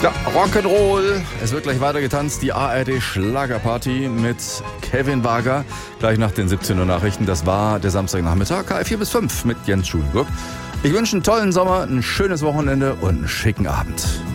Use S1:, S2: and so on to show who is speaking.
S1: Ja, Rock'n'Roll. Es wird gleich weiter getanzt. Die ARD Schlagerparty mit Kevin Wager. Gleich nach den 17 Uhr Nachrichten. Das war der Samstagnachmittag. 4 bis 5 mit Jens Schulenburg. Ich wünsche einen tollen Sommer, ein schönes Wochenende und einen schicken Abend.